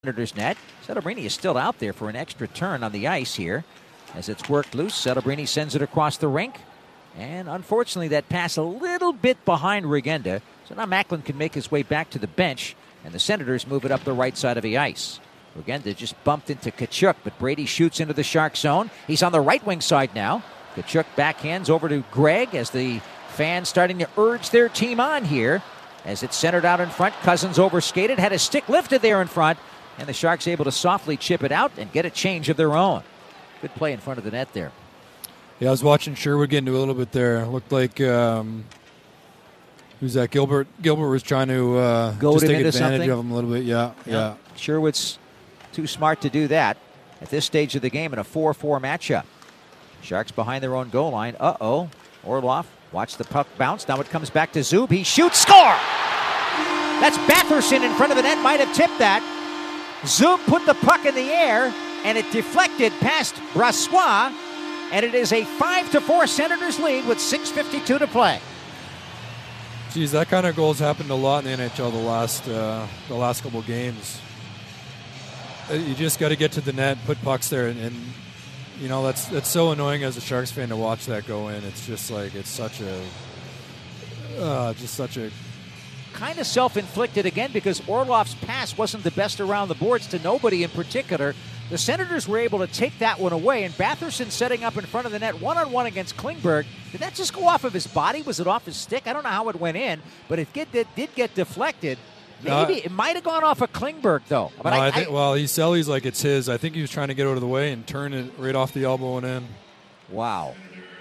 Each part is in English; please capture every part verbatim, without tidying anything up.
Senators net. Celebrini is still out there for an extra turn on the ice here. As it's worked loose, Celebrini sends it across the rink. And unfortunately, that pass a little bit behind Regenda. So now Macklin can make his way back to the bench, and the Senators move it up the right side of the ice. Regenda just bumped into Tkachuk, but Brady shoots into the Shark zone. He's on the right wing side now. Tkachuk backhands over to Greg as the fans starting to urge their team on here. As it's centered out in front, Cousins overskated, had a stick lifted there in front, and the Sharks able to softly chip it out and get a change of their own. Good play in front of the net there. Yeah, I was watching Sherwood get into a little bit there. Looked like, um, who's that? Gilbert Gilbert was trying to uh, Go just him take into advantage something? of him a little bit. Yeah, yeah, yeah. Sherwood's too smart to do that at this stage of the game in a four four matchup. Sharks behind their own goal line. Uh-oh. Orlov, watch the puck bounce. Now it comes back to Zub. He shoots. Score! That's Batherson in front of the net. Might have tipped that. Zub put the puck in the air, and it deflected past Brassois, and it is a five to four Senators lead with six fifty-two to play. Geez, that kind of goal's happened a lot in the N H L the last uh, the last couple games. You just got to get to the net, put pucks there, and, and you know that's that's so annoying as a Sharks fan to watch that go in. It's just like it's such a uh, just such a kind of self-inflicted again because Orlov's pass wasn't the best around the boards to nobody in particular. The Senators were able to take that one away, and Batherson setting up in front of the net one-on-one against Klingberg. Did that just go off of his body? Was it off his stick? I don't know how it went in, but if it did, did get deflected, maybe no, it might have gone off of Klingberg, though. But no, I, I think, I, well, he sells like it's his. I think he was trying to get out of the way and turn it right off the elbow and in. Wow.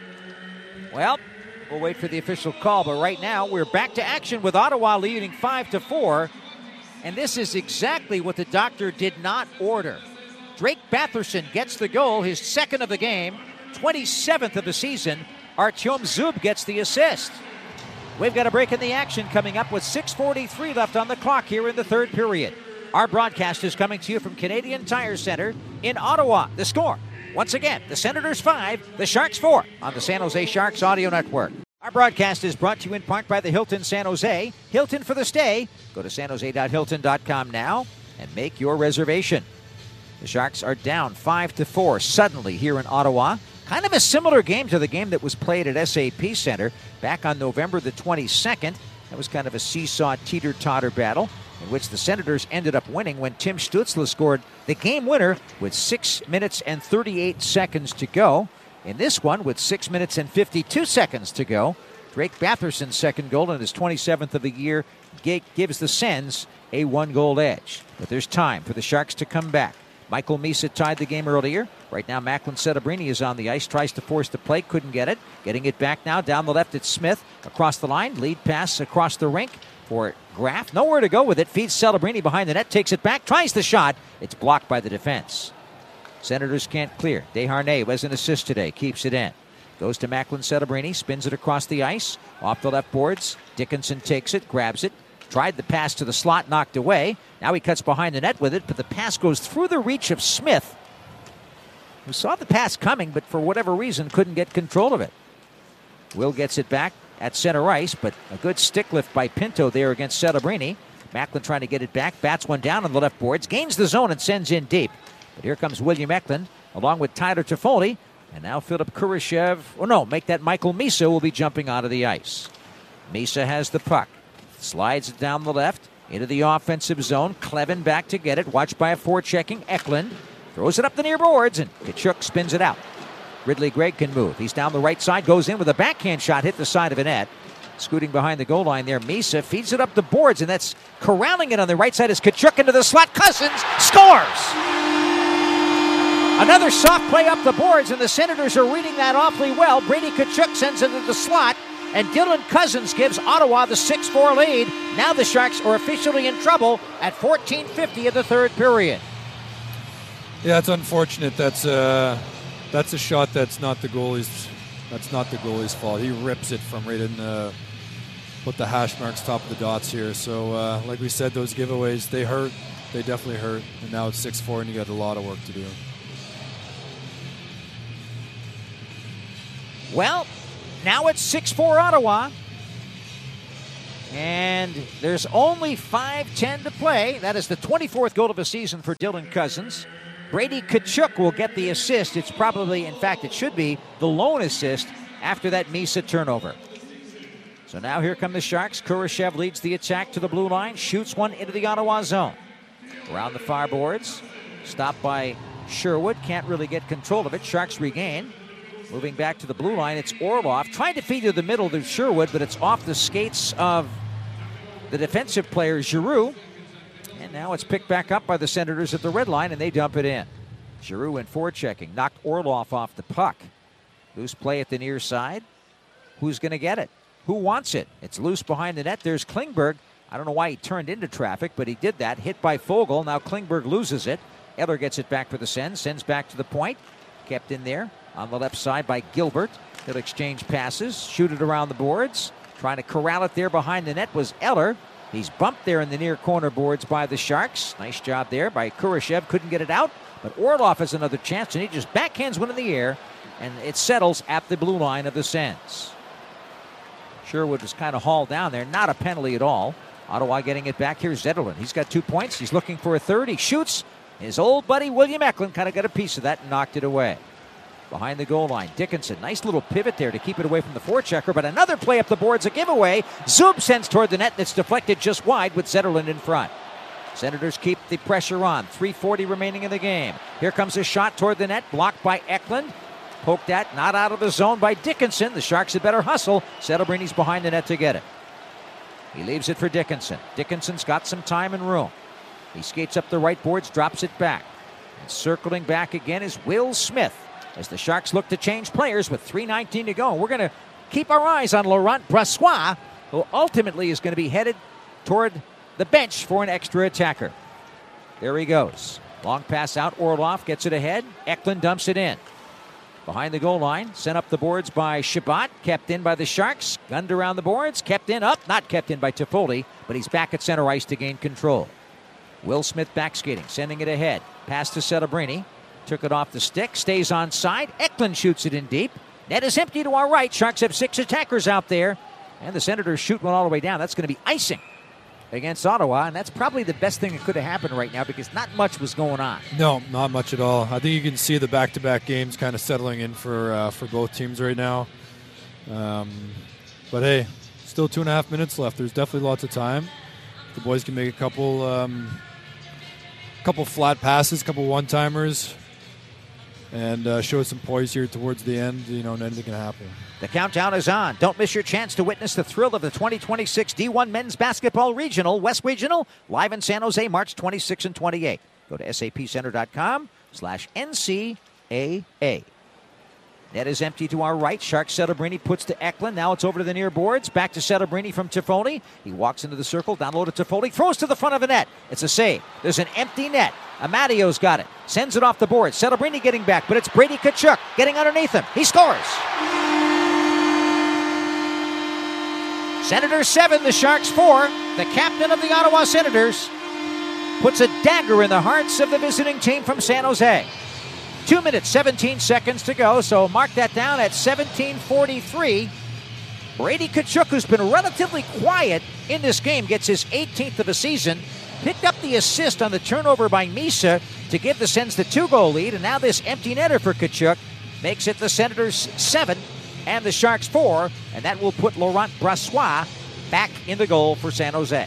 Well, we'll wait for the official call, but right now we're back to action with Ottawa leading five to four, and this is exactly what the doctor did not order. Drake Batherson gets the goal, his second of the game, twenty-seventh of the season. Artyom Zub gets the assist. We've got a break in the action coming up with six forty-three left on the clock here in the third period. Our broadcast is coming to you from Canadian Tire Center in Ottawa. The score, once again, the Senators five, the Sharks four on the San Jose Sharks Audio Network. Our broadcast is brought to you in part by the Hilton San Jose. Hilton for the stay. Go to san jose dot hilton dot com now and make your reservation. The Sharks are down five to four suddenly here in Ottawa. Kind of a similar game to the game that was played at S A P Center back on November the twenty-second. That was kind of a seesaw teeter-totter battle in which the Senators ended up winning when Tim Stützle scored the game winner with six minutes and thirty-eight seconds to go. In this one, with six minutes and fifty-two seconds to go, Drake Batherson's second goal and his twenty-seventh of the year gives the Sens a one-goal edge. But there's time for the Sharks to come back. Michael Misa tied the game earlier. Right now, Macklin Celebrini is on the ice, tries to force the play, couldn't get it. Getting it back now, down the left, it's Smith. Across the line, lead pass across the rink for Graf. Nowhere to go with it, feeds Celebrini behind the net, takes it back, tries the shot. It's blocked by the defense. Senators can't clear. Desharnais was an assist today, keeps it in. Goes to Macklin Celebrini, spins it across the ice, off the left boards. Dickinson takes it, grabs it. Tried the pass to the slot, knocked away. Now he cuts behind the net with it, but the pass goes through the reach of Smith, who saw the pass coming, but for whatever reason couldn't get control of it. Will gets it back at center ice, but a good stick lift by Pinto there against Celebrini. Macklin trying to get it back, bats one down on the left boards, gains the zone and sends in deep. But here comes William Eklund, along with Tyler Toffoli, and now Philip Kurashev. Oh no, make that Michael Misa will be jumping out of the ice. Misa has the puck. Slides it down the left into the offensive zone. Clevin back to get it. Watched by a forechecking Eklund. Throws it up the near boards, and Tkachuk spins it out. Ridley Gregg can move. He's down the right side. Goes in with a backhand shot. Hit the side of a net. Scooting behind the goal line there. Misa feeds it up the boards, and that's corralling it on the right side as Tkachuk into the slot. Cousins scores! Another soft play up the boards, and the Senators are reading that awfully well. Brady Tkachuk sends it to the slot. And Dylan Cousins gives Ottawa the six four lead. Now the Sharks are officially in trouble at fourteen fifty of the third period. Yeah, it's unfortunate. That's uh, that's a shot that's not the goalie's. That's not the goalie's fault. He rips it from right in the put the hash marks top of the dots here. So, uh, like we said, those giveaways they hurt. They definitely hurt. And now it's six four, and you got a lot of work to do. Well. Now it's six four Ottawa. And there's only five ten to play. That is the twenty-fourth goal of the season for Dylan Cozens. Brady Tkachuk will get the assist. It's probably, in fact, it should be the lone assist after that Misa turnover. So now here come the Sharks. Kurashev leads the attack to the blue line, shoots one into the Ottawa zone. Around the far boards, stopped by Sherwood, can't really get control of it. Sharks regain. Moving back to the blue line, it's Orlov. Trying to feed to the middle to Sherwood, but it's off the skates of the defensive player, Giroux. And now it's picked back up by the Senators at the red line, and they dump it in. Giroux in forechecking, knocked Orlov off the puck. Loose play at the near side. Who's going to get it? Who wants it? It's loose behind the net. There's Klingberg. I don't know why he turned into traffic, but he did that. Hit by Foegele. Now Klingberg loses it. Eller gets it back for the Sens. Sends back to the point. Kept in there on the left side by Gilbert. He'll exchange passes. Shoot it around the boards. Trying to corral it there behind the net was Eller. He's bumped there in the near corner boards by the Sharks. Nice job there by Kurashev. Couldn't get it out. But Orlov has another chance, and he just backhands one in the air, and it settles at the blue line of the Sens. Sherwood was kind of hauled down there. Not a penalty at all. Ottawa getting it back. Here's Zetterlund. He's got two points. He's looking for a third. He shoots. His old buddy William Eklund kind of got a piece of that and knocked it away. Behind the goal line, Dickinson. Nice little pivot there to keep it away from the forechecker, but another play up the boards, a giveaway. Zub sends toward the net, and it's deflected just wide with Zetterlund in front. Senators keep the pressure on. three forty remaining in the game. Here comes a shot toward the net, blocked by Eklund. Poked at, not out of the zone by Dickinson. The Sharks had better hustle. Settlebrini's behind the net to get it. He leaves it for Dickinson. Dickinson's got some time and room. He skates up the right boards, drops it back. And circling back again is Will Smith as the Sharks look to change players with three nineteen to go. We're going to keep our eyes on Laurent Brossoit, who ultimately is going to be headed toward the bench for an extra attacker. There he goes. Long pass out. Orlov gets it ahead. Eklund dumps it in. Behind the goal line, sent up the boards by Shabbat, kept in by the Sharks, gunned around the boards, kept in up, not kept in by Toffoli, but he's back at center ice to gain control. Will Smith back skating, sending it ahead. Pass to Settebrini, took it off the stick, stays on side. Eklund shoots it in deep. Net is empty to our right. Sharks have six attackers out there, and the Senators shoot one all the way down. That's going to be icing against Ottawa, and that's probably the best thing that could have happened right now because not much was going on. No, not much at all. I think you can see the back-to-back games kind of settling in for uh, for both teams right now. Um, but hey, still two and a half minutes left. There's definitely lots of time. The boys can make a couple, um, couple flat passes, a couple one-timers, and uh, show some poise here towards the end. You know, and anything can happen. The countdown is on. Don't miss your chance to witness the thrill of the twenty twenty-six D one Men's Basketball Regional, West Regional, live in San Jose, March twenty-sixth and twenty-eighth. Go to sapcenter.com slash NCAA. Net is empty to our right. Sharks Settebrini puts to Eklund. Now it's over to the near boards. Back to Settebrini from Toffoli. He walks into the circle. Down low to Toffoli. Throws to the front of the net. It's a save. There's an empty net. Amadio's got it. Sends it off the board. Settebrini getting back, but it's Brady Tkachuk getting underneath him. He scores. Senators seven, the Sharks four. The captain of the Ottawa Senators puts a dagger in the hearts of the visiting team from San Jose. Two minutes, seventeen seconds to go, so mark that down at seventeen forty-three. Brady Tkachuk, who's been relatively quiet in this game, gets his eighteenth of the season. Picked up the assist on the turnover by Misa to give the Sens the two-goal lead, and now this empty netter for Tkachuk makes it the Senators seven and the Sharks four, and that will put Laurent Brossoit back in the goal for San Jose.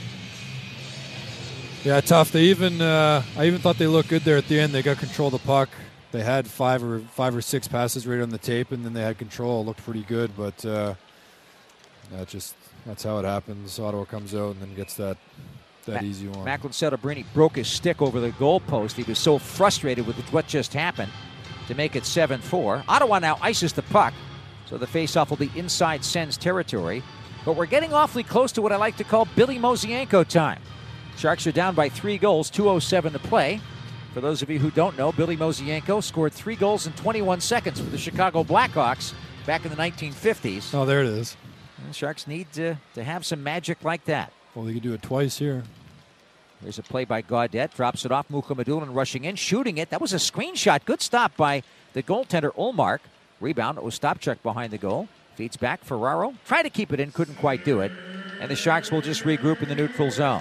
Yeah, tough. They even uh, I even thought they looked good there at the end. They got control of the puck. They had five or five or six passes right on the tape, and then they had control. It looked pretty good, but uh, that just that's how it happens. Ottawa comes out and then gets that that Ma- easy one. Macklin Settebrini broke his stick over the goalpost. He was so frustrated with what just happened to make it seven four. Ottawa now ices the puck, so the faceoff will be inside Sens territory. But we're getting awfully close to what I like to call Billy Mosienko time. Sharks are down by three goals, two oh seven to play. For those of you who don't know, Billy Mosienko scored three goals in twenty-one seconds for the Chicago Blackhawks back in the nineteen fifties. Oh, there it is. And the Sharks need to, to have some magic like that. Well, they could do it twice here. There's a play by Gaudette. Drops it off. Mukhamadullin rushing in, shooting it. That was a screenshot. Good stop by the goaltender, Ullmark. Rebound. It was stop check behind the goal. Feeds back. Ferraro. Tried to keep it in. Couldn't quite do it. and the Sharks will just regroup in the neutral zone.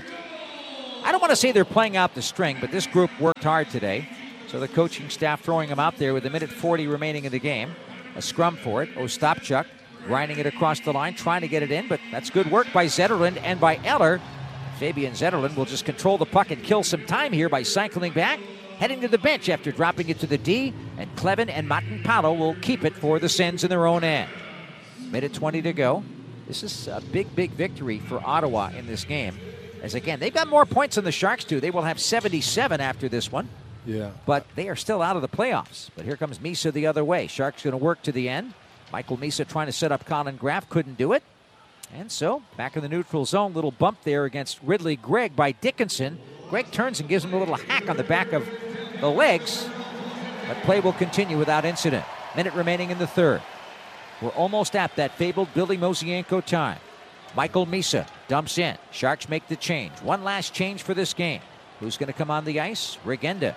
I don't want to say they're playing out the string, but this group worked hard today. So the coaching staff throwing them out there with a minute forty remaining in the game. A scrum for it. Ostapchuk grinding it across the line, trying to get it in, but that's good work by Zetterlund and by Eller. Fabian Zetterlund will just control the puck and kill some time here by cycling back, heading to the bench after dropping it to the D, and Clevin and Matenpalo will keep it for the Sens in their own end. Minute twenty to go. This is a big, big victory for Ottawa in this game. As again, they've got more points than the Sharks do. They will have seventy-seven after this one. Yeah. But they are still out of the playoffs. But here comes Misa the other way. Sharks going to work to the end. Michael Misa trying to set up Colin Graff. Couldn't do it. And so, back in the neutral zone, little bump there against Ridley Gregg by Dickinson. Gregg turns and gives him a little hack on the back of the legs. But play will continue without incident. Minute remaining in the third. We're almost at that fabled Billy Mosienko time. Michael Misa dumps in. Sharks make the change. One last change for this game. Who's going to come on the ice? Regenda.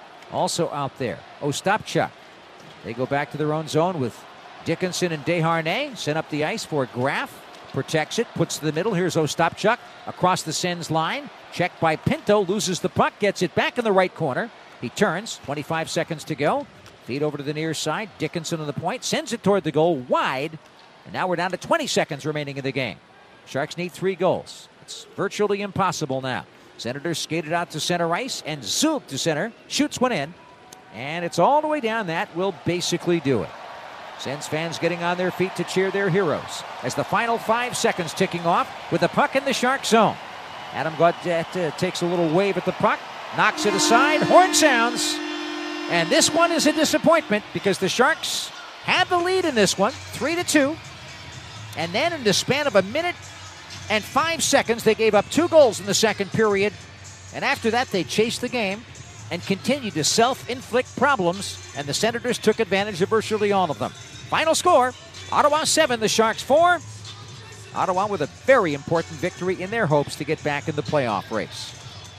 Also out there, Ostapchuk. They go back to their own zone with Dickinson and Desharnais. Sent up the ice for Graff. Protects it, puts to the middle. Here's Ostapchuk across the Sens line. Checked by Pinto, loses the puck, gets it back in the right corner. He turns, twenty-five seconds to go. Feed over to the near side. Dickinson on the point, sends it toward the goal, wide. And now we're down to twenty seconds remaining in the game. Sharks need three goals. It's virtually impossible now. Senators skated out to center ice, and Zub to center, shoots one in, and it's all the way down. That will basically do it. Sens fans getting on their feet to cheer their heroes as the final five seconds ticking off with the puck in the Shark zone. Adam Gaudette uh, takes a little wave at the puck, knocks it aside, horn sounds, and this one is a disappointment because the Sharks had the lead in this one, three to two, and then in the span of a minute and five seconds, they gave up two goals in the second period. And after that, they chased the game and continued to self-inflict problems. And the Senators took advantage of virtually all of them. Final score, Ottawa seven, the Sharks four. Ottawa with a very important victory in their hopes to get back in the playoff race.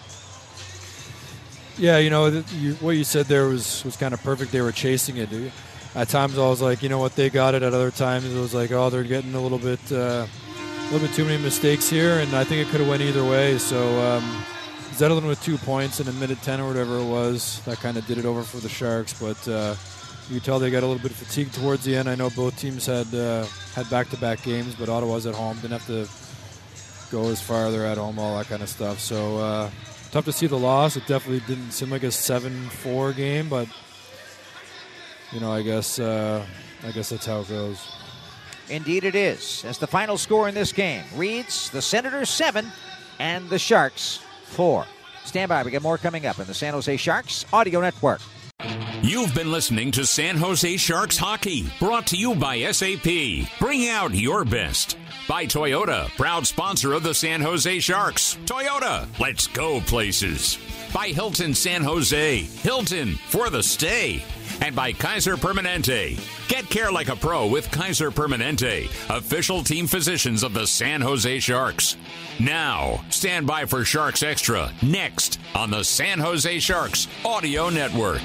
Yeah, you know, you, what you said there was, was kind of perfect. They were chasing it. At times I was like, you know what, they got it. At other times it was like, oh, they're getting a little bit... Uh, A little bit too many mistakes here, and I think it could have went either way. So um, Zetterlund with two points in a minute ten or whatever it was, that kind of did it over for the Sharks. But uh, you could tell they got a little bit fatigued towards the end. I know both teams had uh, had back-to-back games, but Ottawa's at home. Didn't have to go as far. They're at home, all that kind of stuff. So uh, tough to see the loss. It definitely didn't seem like a seven four game, but you know, I guess uh, I guess that's how it goes. Indeed it is. As the final score in this game reads, the Senators seven and the Sharks four. Stand by. We got more coming up in the San Jose Sharks Audio Network. You've been listening to San Jose Sharks Hockey, brought to you by S A P. Bring out your best. By Toyota, proud sponsor of the San Jose Sharks. Toyota, let's go places. By Hilton San Jose. Hilton, for the stay. And by Kaiser Permanente. Get care like a pro with Kaiser Permanente, official team physicians of the San Jose Sharks. Now, stand by for Sharks Extra, next on the San Jose Sharks Audio Network.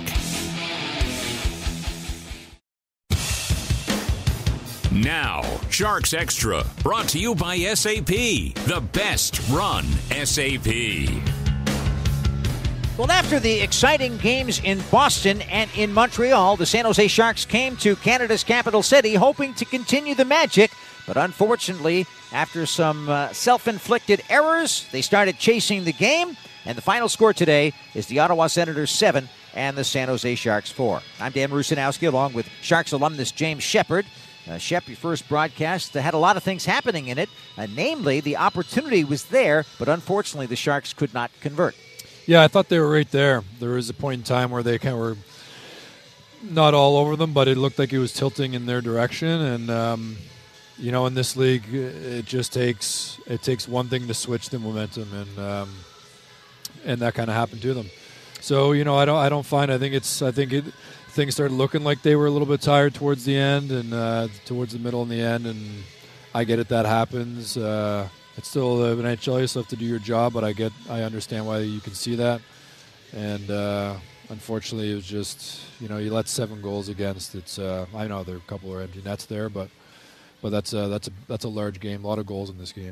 Now, Sharks Extra, brought to you by S A P, the best run S A P. Well, after the exciting games in Boston and in Montreal, the San Jose Sharks came to Canada's capital city hoping to continue the magic. But unfortunately, after some uh, self-inflicted errors, they started chasing the game. And the final score today is the Ottawa Senators seven and the San Jose Sharks four. I'm Dan Rusanowski along with Sharks alumnus James Shepard. Uh, Shep, your first broadcast uh, had a lot of things happening in it. Uh, namely, the opportunity was there, but unfortunately the Sharks could not convert. Yeah, I thought they were right there. There was a point in time where they kind of were not all over them, but it looked like it was tilting in their direction. And um, you know, in this league, it just takes it takes one thing to switch the momentum, and um, and that kind of happened to them. So you know, I don't I don't find I think it's I think it things started looking like they were a little bit tired towards the end and uh, towards the middle and the end, and I get it, that happens. Uh, It's still uh, an N H L, you still have to do your job, but I get, I understand why you can see that. And uh, unfortunately, it was just, you know, you let seven goals against. It's, uh, I know there are a couple of empty nets there, but but that's uh, that's a that's a large game, a lot of goals in this game.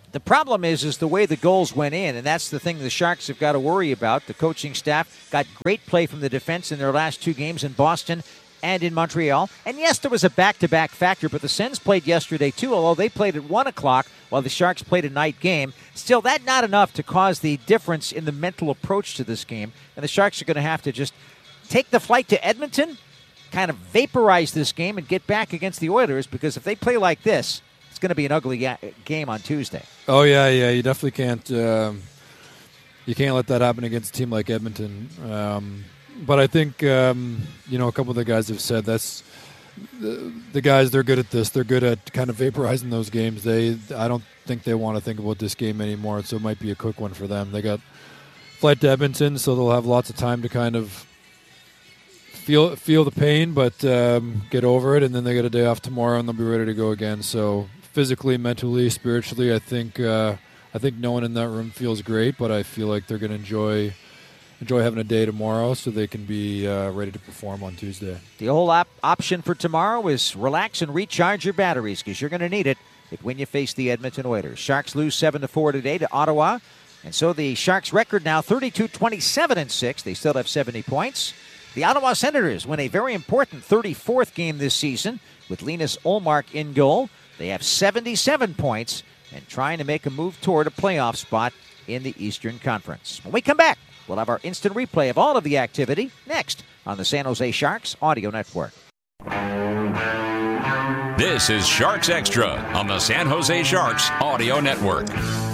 The problem is, is the way the goals went in, and that's the thing the Sharks have got to worry about. The coaching staff got great play from the defense in their last two games in Boston and in Montreal. And yes, there was a back-to-back factor, but the Sens played yesterday too, although they played at one o'clock while the Sharks played a night game. Still, that's not enough to cause the difference in the mental approach to this game. And the Sharks are going to have to just take the flight to Edmonton, kind of vaporize this game, and get back against the Oilers, because if they play like this, it's going to be an ugly ga- game on Tuesday. Oh, yeah, yeah. You definitely can't um, you can't let that happen against a team like Edmonton. Um, but I think, um, you know, a couple of the guys have said that's the, the guys, they're good at this. They're good at kind of vaporizing those games. They, I don't think they want to think about this game anymore, so it might be a quick one for them. They got flight to Edmonton, so they'll have lots of time to kind of feel feel the pain, but um, get over it, and then they get a day off tomorrow, and they'll be ready to go again. So physically, mentally, spiritually, I think uh, I think no one in that room feels great, but I feel like they're going to enjoy enjoy having a day tomorrow so they can be uh, ready to perform on Tuesday. The whole op- option for tomorrow is relax and recharge your batteries, because you're going to need it when you face the Edmonton Oilers. Sharks lose seven to four today to Ottawa, and so the Sharks' record now thirty-two twenty-seven and six. They still have seventy points. The Ottawa Senators win a very important thirty-fourth game this season with Linus Ullmark in goal. They have seventy-seven points and trying to make a move toward a playoff spot in the Eastern Conference. When we come back, we'll have our instant replay of all of the activity next on the San Jose Sharks Audio Network. This is Sharks Extra on the San Jose Sharks Audio Network.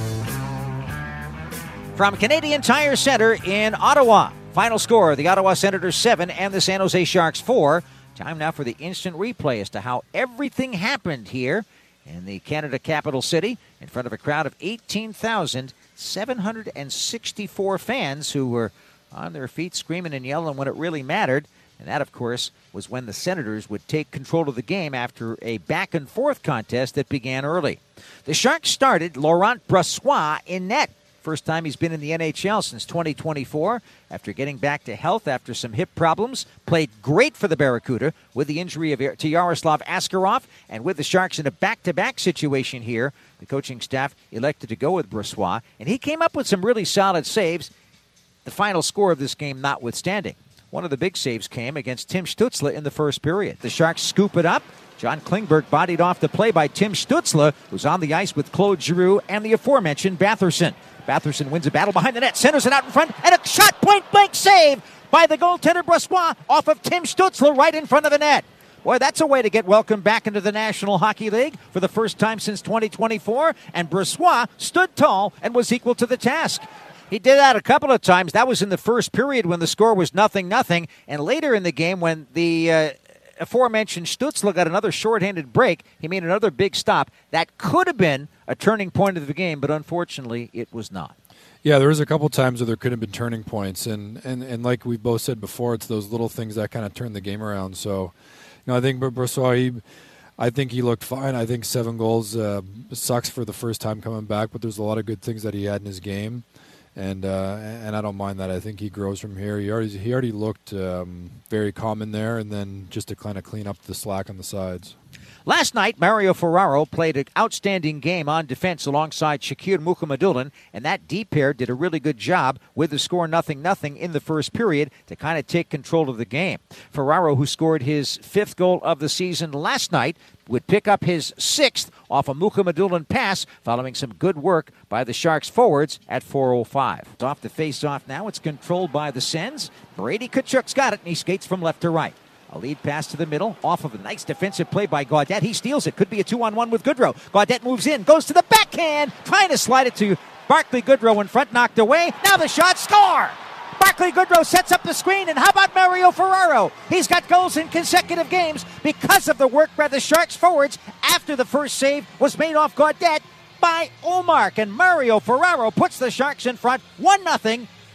From Canadian Tire Center in Ottawa, final score, the Ottawa Senators seven and the San Jose Sharks four. Time now for the instant replay as to how everything happened here in the Canada capital city in front of a crowd of eighteen thousand seven hundred sixty-four fans who were on their feet screaming and yelling when it really mattered. And that, of course, was when the Senators would take control of the game after a back-and-forth contest that began early. The Sharks started Laurent Brossoit in net. First time he's been in the N H L since twenty twenty-four. After getting back to health after some hip problems, played great for the Barracuda with the injury of, to Yaroslav Askarov, and with the Sharks in a back-to-back situation here, the coaching staff elected to go with Brossoit, and he came up with some really solid saves, the final score of this game notwithstanding. One of the big saves came against Tim Stützle in the first period. The Sharks scoop it up. John Klingberg bodied off the play by Tim Stützle, who's on the ice with Claude Giroux and the aforementioned Batherson. Batherson wins a battle behind the net, centers it out in front, and a shot point-blank save by the goaltender Brossoit off of Tim Stützle right in front of the net. Boy, that's a way to get welcomed back into the National Hockey League for the first time since twenty twenty-four, and Brossoit stood tall and was equal to the task. He did that a couple of times. That was in the first period when the score was nothing nothing, and later in the game when the uh, aforementioned Stützle got another shorthanded break, he made another big stop. That could have been a turning point of the game, but unfortunately it was not. Yeah, there was a couple times where there could have been turning points, and, and, and like we both said before, it's those little things that kind of turn the game around. So, you know, I think Brossoit, he, I think he looked fine. I think seven goals uh, sucks for the first time coming back, but there's a lot of good things that he had in his game. And uh, and I don't mind that. I think he grows from here. He already he already looked um, very calm in there, and then just to kind of clean up the slack on the sides. Last night, Mario Ferraro played an outstanding game on defense alongside Shakir Mukhamadullin, and that D pair did a really good job with the score nothing nothing in the first period to kind of take control of the game. Ferraro, who scored his fifth goal of the season last night, would pick up his sixth off a Mukhamadullin pass following some good work by the Sharks forwards at four oh five. Off the face-off now. It's controlled by the Sens. Brady Tkachuk's got it, and he skates from left to right. A lead pass to the middle, off of a nice defensive play by Gaudette. He steals it. Could be a two-on-one with Goodrow. Gaudette moves in, goes to the backhand, trying to slide it to Barclay Goodrow in front, knocked away. Now the shot, score! Barclay Goodrow sets up the screen, and how about Mario Ferraro? He's got goals in consecutive games because of the work by the Sharks forwards after the first save was made off Gaudette by Ullmark. And Mario Ferraro puts the Sharks in front one nothing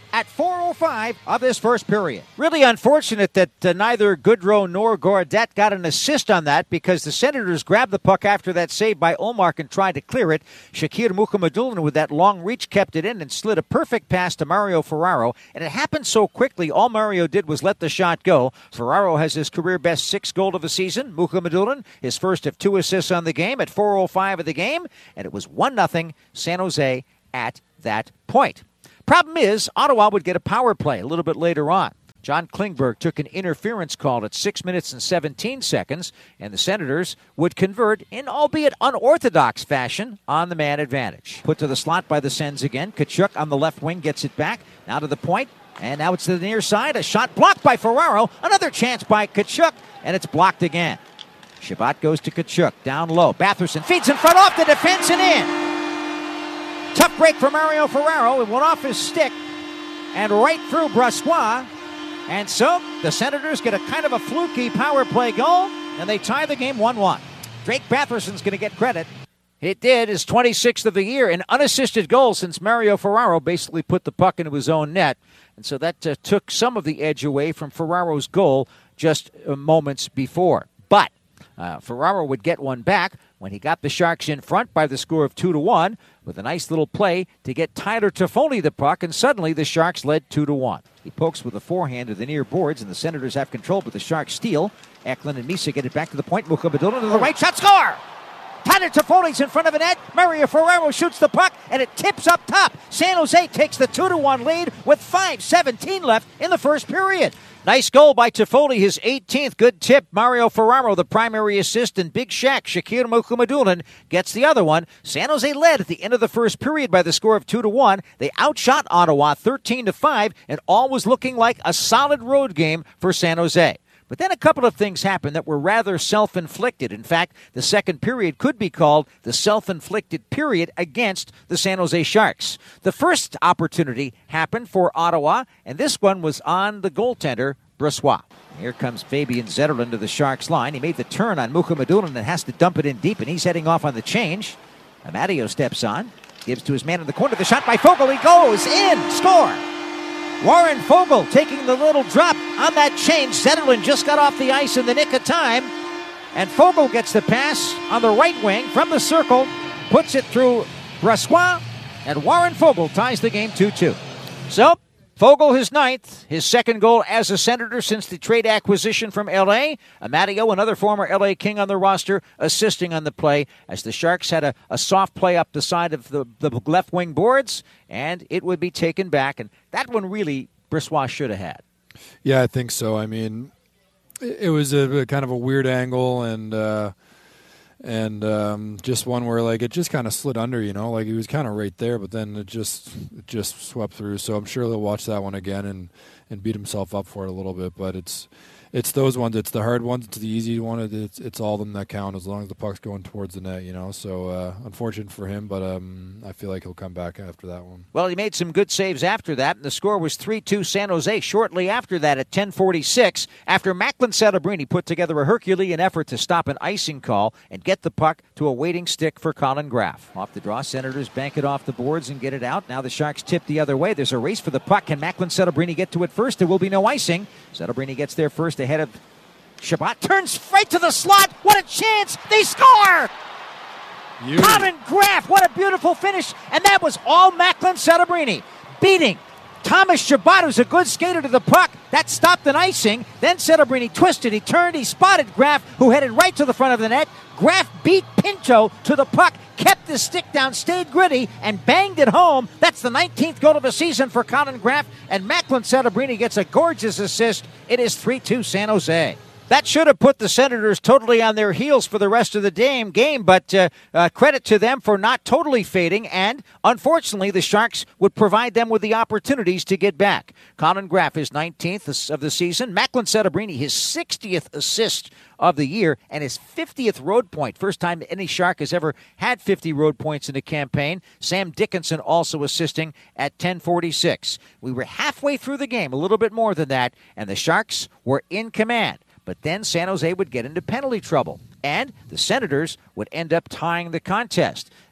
at four oh five of this first period. Really unfortunate that uh, neither Goodrow nor Goredet got an assist on that, because the Senators grabbed the puck after that save by Ullmark and tried to clear it. Shakir Mukhamadullin with that long reach kept it in and slid a perfect pass to Mario Ferraro, and it happened so quickly all Mario did was let the shot go. Ferraro has his career-best sixth goal of the season. Mukhamadullin, his first of two assists on the game at four oh five of the game, and it was one nothing San Jose at that point. Problem is, Ottawa would get a power play a little bit later on. John Klingberg took an interference call at six minutes and seventeen seconds, and the Senators would convert in albeit unorthodox fashion on the man advantage. Put to the slot by the Sens again. Tkachuk on the left wing gets it back. Now to the point, and now it's to the near side. A shot blocked by Ferraro. Another chance by Tkachuk, and it's blocked again. Shabbat goes to Tkachuk, down low. Batherson feeds in front off the defense and in. Tough break for Mario Ferraro. It went off his stick and right through Brossoit. And so the Senators get a kind of a fluky power play goal, and they tie the game one one. Drake Batherson's going to get credit. It did, his twenty-sixth of the year, an unassisted goal since Mario Ferraro basically put the puck into his own net. And so that uh, took some of the edge away from Ferraro's goal just uh, moments before. But uh, Ferraro would get one back when he got the Sharks in front by the score of two to one with a nice little play to get Tyler Toffoli the puck, and suddenly the Sharks led two to one. He pokes with a forehand to the near boards, and the Senators have control, but the Sharks steal. Eklund and Misa get it back to the point. Mukhamadullin to the right shot, score! Tyler Toffoli's in front of the net. Mario Ferraro shoots the puck, and it tips up top. San Jose takes the two to one lead with five seventeen left in the first period. Nice goal by Toffoli, his eighteenth. Good tip. Mario Ferraro, the primary assist, and Big Shaq, Shakir Mukhamadullin, gets the other one. San Jose led at the end of the first period by the score of two to one. They outshot Ottawa thirteen to five, and all was looking like a solid road game for San Jose. But then a couple of things happened that were rather self-inflicted. In fact, the second period could be called the self-inflicted period against the San Jose Sharks. The first opportunity happened for Ottawa, and this one was on the goaltender, Brossoit. Here comes Fabian Zetterlund to the Sharks line. He made the turn on Mukhamadullin and has to dump it in deep, and he's heading off on the change. Amadio steps on, gives to his man in the corner. The shot by Foegele. He goes in. Score. Warren Foegele taking the little drop on that change. Zetterlund just got off the ice in the nick of time. And Foegele gets the pass on the right wing from the circle, puts it through Brossoit, and Warren Foegele ties the game two two. So, Foegele his ninth, his second goal as a Senator since the trade acquisition from L A. Amadio, another former L A King on the roster, assisting on the play as the Sharks had a, a soft play up the side of the, the left wing boards, and it would be taken back. And that one really Brossoit should have had. Yeah, I think so. I mean, it, it was a, a kind of a weird angle, and uh, and um, just one where like it just kind of slid under, you know, like he was kind of right there, but then it just it just swept through. So I'm sure they'll watch that one again and, and beat himself up for it a little bit. But it's it's those ones. It's the hard ones. It's the easy one. It's it's all of them that count as long as the puck's going towards the net, you know. So uh, unfortunate for him, but um, I feel like he'll come back after that one. Well, he made some good saves after that, and the score was three two San Jose shortly after that at ten forty-six, after Macklin Celebrini put together a Herculean effort to stop an icing call and get the puck to a waiting stick for Colin Graf. Off the draw, Senators bank it off the boards and get it out. Now the Sharks tip the other way. There's a race for the puck. Can Macklin Celebrini get to it first? There will be no icing. Celebrini gets there first ahead of Shabbat, turns right to the slot. What a chance! They score! You. Colin Graf, what a beautiful finish. And that was all Macklin Celebrini beating Thomas Shabbat, who's a good skater, to the puck. That stopped an icing. Then Celebrini twisted, he turned, he spotted Graf, who headed right to the front of the net. Graf beat Pinto to the puck, kept the stick down, stayed gritty, and banged it home. That's the nineteenth goal of the season for Colin Graf, and Macklin Celebrini gets a gorgeous assist. It is three two San Jose. That should have put the Senators totally on their heels for the rest of the damn game, but uh, uh, credit to them for not totally fading, and unfortunately the Sharks would provide them with the opportunities to get back. Colin Graf, his nineteenth of the season. Macklin Celebrini, his sixtieth assist of the year, and his fiftieth road point. First time any Shark has ever had fifty road points in a campaign. Sam Dickinson also assisting at ten forty-six. We were halfway through the game, a little bit more than that, and the Sharks were in command. But then San Jose would get into penalty trouble, and the Senators would end up tying the contest.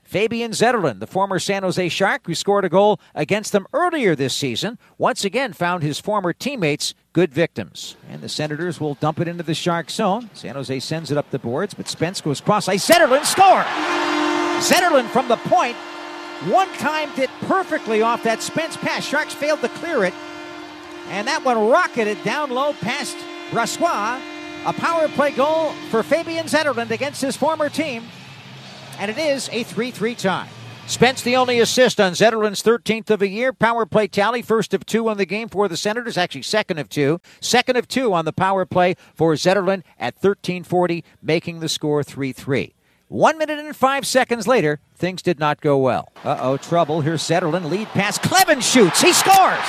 Fabian Zetterlund, the former San Jose Shark who scored a goal against them earlier this season, once again found his former teammates good victims. And the Senators will dump it into the Shark zone. San Jose sends it up the boards, but Spence goes cross-ice. Zetterlund scores! Zetterlund from the point, one-timed it perfectly off that Spence pass. Sharks failed to clear it, and that one rocketed down low past Brassois. A power play goal for Fabian Zetterlund against his former team, and it is a three three tie. Spence the only assist on Zetterlund's thirteenth of the year. Power play tally, first of two on the game for the Senators, actually second of two. Second of two on the power play for Zetterlund at thirteen forty, making the score three three. One minute and five seconds later, things did not go well. Uh-oh, trouble. Here's Zetterlund, lead pass. Kleven shoots. He scores!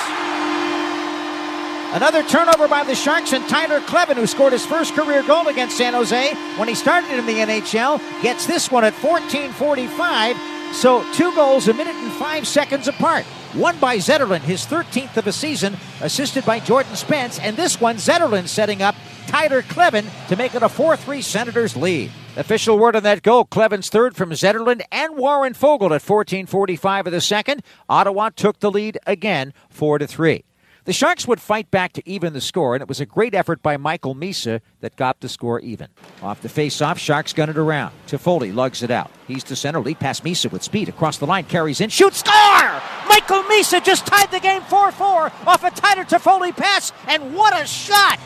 Another turnover by the Sharks, and Tyler Kleven, who scored his first career goal against San Jose when he started in the N H L, gets this one at fourteen forty-five. So two goals a minute and five seconds apart. One by Zetterlund, his thirteenth of a season, assisted by Jordan Spence. And this one, Zetterlund setting up Tyler Kleven to make it a four three Senators lead. Official word on that goal, Kleven's third from Zetterlund and Warren Foegele at fourteen forty-five of the second. Ottawa took the lead again, four to three. The Sharks would fight back to even the score, and it was a great effort by Michael Misa that got the score even. Off the face-off, Sharks gun it around. Toffoli lugs it out. He's to center, lead past Misa with speed. Across the line, carries in, shoots, score! Michael Misa just tied the game four four off a Tyler Toffoli pass, and what a shot!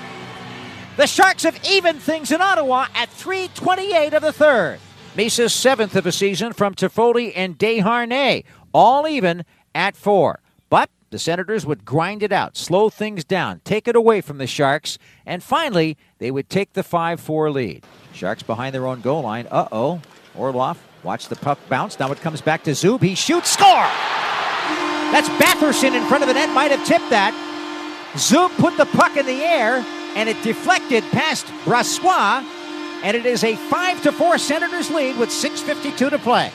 The Sharks have evened things in Ottawa at three twenty-eight of the third. Misa's seventh of a season from Toffoli and Desharnais, all even at four. But the Senators would grind it out, slow things down, take it away from the Sharks, and finally, they would take the five four lead. Sharks behind their own goal line. Uh-oh. Orlov, watch the puck bounce. Now it comes back to Zub. He shoots, score! That's Batherson in front of the net, might have tipped that. Zub put the puck in the air, and it deflected past Brassois, and it is a five to four Senators lead with six fifty-two to play.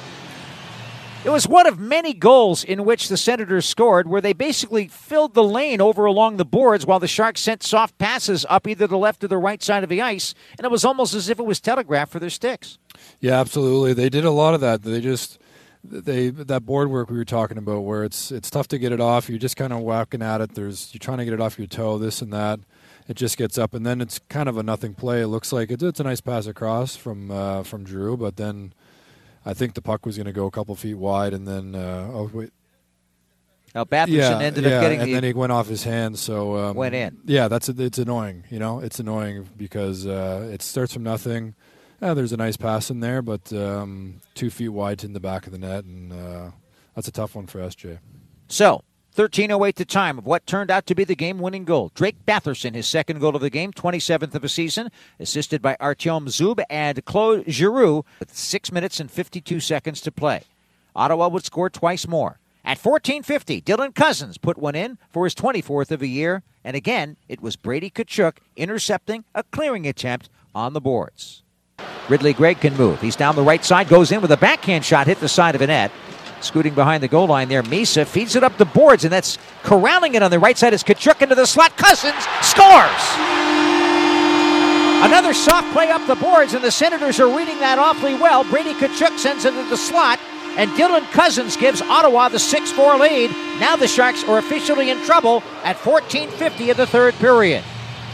It was one of many goals in which the Senators scored where they basically filled the lane over along the boards while the Sharks sent soft passes up either the left or the right side of the ice, and it was almost as if it was telegraphed for their sticks. Yeah, absolutely. They did a lot of that. They just they that board work we were talking about where it's it's tough to get it off. You're just kind of whacking at it. There's you're trying to get it off your toe, this and that. It just gets up, and then it's kind of a nothing play. It looks like it's, it's a nice pass across from uh, from Drew, but then I think the puck was going to go a couple feet wide, and then uh, oh wait, now Batherson yeah, ended yeah, up getting and the, then he went off his hands, so um, went in. Yeah, that's it's annoying. You know, it's annoying because uh, it starts from nothing. Yeah, there's a nice pass in there, but um, two feet wide in the back of the net, and uh, that's a tough one for S J. So, thirteen oh eight to time of what turned out to be the game-winning goal. Drake Batherson, his second goal of the game, twenty-seventh of a season, assisted by Artyom Zub and Claude Giroux with six minutes and fifty-two seconds to play. Ottawa would score twice more. At fourteen fifty, Dylan Cousins put one in for his twenty-fourth of the year, and again, it was Brady Tkachuk intercepting a clearing attempt on the boards. Ridley Gregg can move. He's down the right side, goes in with a backhand shot, hit the side of a net. Scooting behind the goal line there, Misa feeds it up the boards, and that's corralling it on the right side as Tkachuk into the slot. Cousins scores! Another soft play up the boards, and the Senators are reading that awfully well. Brady Tkachuk sends it into the slot, and Dylan Cousins gives Ottawa the six four lead. Now the Sharks are officially in trouble at fourteen fifty of the third period.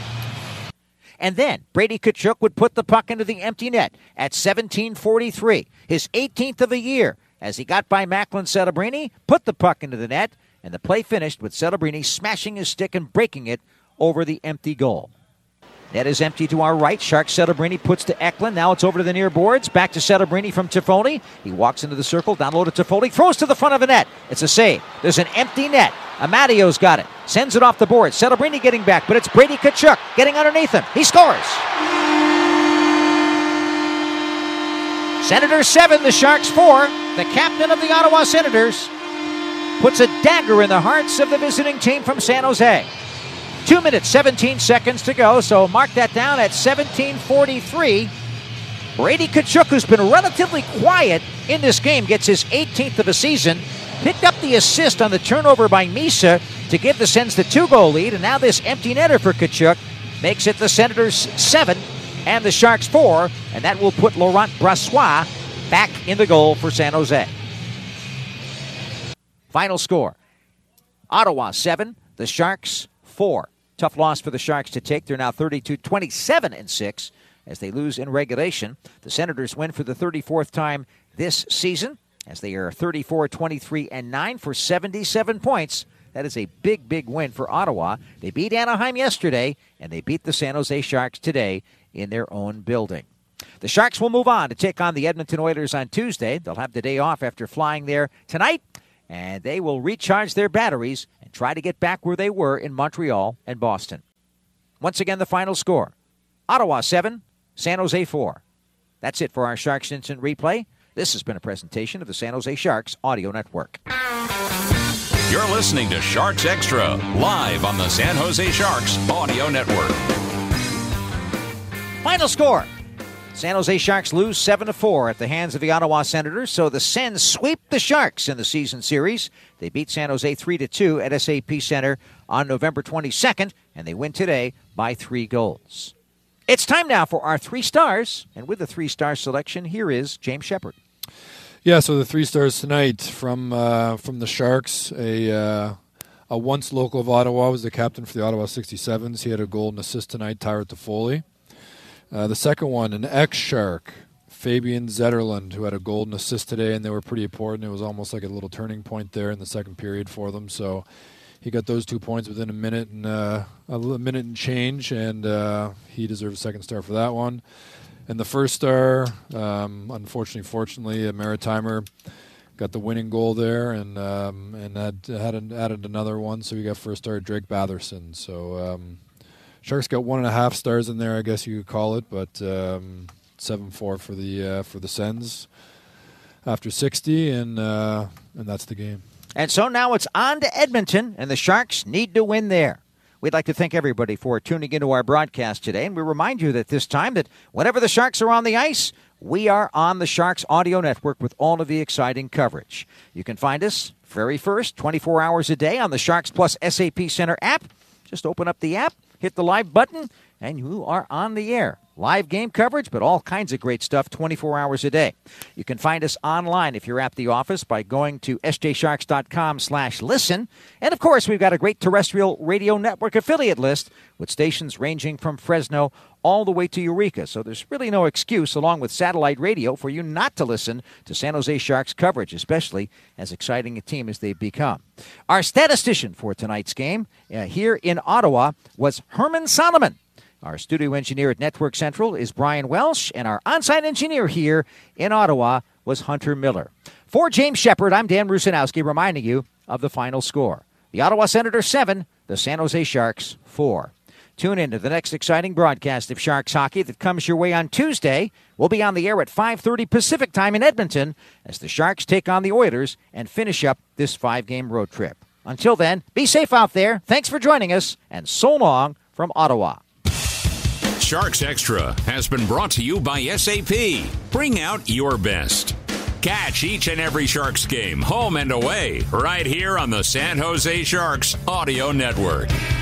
And then Brady Tkachuk would put the puck into the empty net at seventeen forty-three, his eighteenth of the year, as he got by Macklin Celebrini, put the puck into the net, and the play finished with Celebrini smashing his stick and breaking it over the empty goal. Net is empty to our right. Shark Celebrini puts to Eklund. Now it's over to the near boards. Back to Celebrini from Toffoli. He walks into the circle, down low to Toffoli, throws to the front of the net. It's a save. There's an empty net. Amadio's got it. Sends it off the board. Celebrini getting back, but it's Brady Tkachuk getting underneath him. He scores. Senators seven, the Sharks four. The captain of the Ottawa Senators puts a dagger in the hearts of the visiting team from San Jose. Two minutes, seventeen seconds to go, so mark that down at seventeen forty-three. Brady Tkachuk, who's been relatively quiet in this game, gets his eighteenth of a season. Picked up the assist on the turnover by Misa to give the Sens the two-goal lead, and now this empty netter for Tkachuk makes it the Senators seven and the Sharks four, and that will put Laurent Brassois back in the goal for San Jose. Final score, Ottawa seven, the Sharks four. Tough loss for the Sharks to take. They're now thirty-two twenty-seven and six as they lose in regulation. The Senators win for the thirty-fourth time this season as they are thirty-four twenty-three and nine for seventy-seven points. That is a big, big win for Ottawa. They beat Anaheim yesterday, and they beat the San Jose Sharks today in their own building. The Sharks will move on to take on the Edmonton Oilers on Tuesday. They'll have the day off after flying there tonight, and they will recharge their batteries and try to get back where they were in Montreal and Boston. Once again, the final score, Ottawa seven, San Jose four. That's it for our Sharks Instant Replay. This has been a presentation of the San Jose Sharks Audio Network. You're listening to Sharks Extra, live on the San Jose Sharks Audio Network. Final score, San Jose Sharks lose seven to four at the hands of the Ottawa Senators, so the Sens sweep the Sharks in the season series. They beat San Jose three to two at S A P Center on November twenty-second, and they win today by three goals. It's time now for our three stars, and with the three-star selection, here is James Shepard. Yeah, so the three stars tonight from uh, from the Sharks, a uh, a once local of Ottawa, was the captain for the Ottawa sixty-sevens. He had a goal and assist tonight, Tyler Toffoli. Uh, the second one, an ex-Shark, Fabian Zetterlund, who had a goal and assist today, and they were pretty important. It was almost like a little turning point there in the second period for them. So he got those two points within a minute and uh, a minute and change, and uh, he deserves a second star for that one. And the first star, um, unfortunately, fortunately, a Maritimer got the winning goal there, and um, and had, had added another one. So we got first star Drake Batherson. So um, Sharks got one and a half stars in there, I guess you could call it, but um, seven four for the uh, for the Sens after sixty, and uh, and that's the game. And so now it's on to Edmonton, and the Sharks need to win there. We'd like to thank everybody for tuning into our broadcast today, and we remind you that this time that whenever the Sharks are on the ice, we are on the Sharks Audio Network with all of the exciting coverage. You can find us very first, twenty-four hours a day on the Sharks Plus S A P Center app. Just open up the app, hit the live button, and you are on the air. Live game coverage, but all kinds of great stuff twenty-four hours a day. You can find us online if you're at the office by going to s j sharks dot com slash listen. And, of course, we've got a great terrestrial radio network affiliate list with stations ranging from Fresno all the way to Eureka. So there's really no excuse, along with satellite radio, for you not to listen to San Jose Sharks coverage, especially as exciting a team as they've become. Our statistician for tonight's game uh, here in Ottawa was Herman Solomon. Our studio engineer at Network Central is Brian Welsh, and our on-site engineer here in Ottawa was Hunter Miller. For James Shepard, I'm Dan Rusanowski, reminding you of the final score. The Ottawa Senators seven, the San Jose Sharks four. Tune in to the next exciting broadcast of Sharks hockey that comes your way on Tuesday. We'll be on the air at five thirty Pacific time in Edmonton as the Sharks take on the Oilers and finish up this five-game road trip. Until then, be safe out there. Thanks for joining us, and so long from Ottawa. Sharks Extra has been brought to you by S A P. Bring out your best. Catch each and every Sharks game, home and away, right here on the San Jose Sharks Audio Network.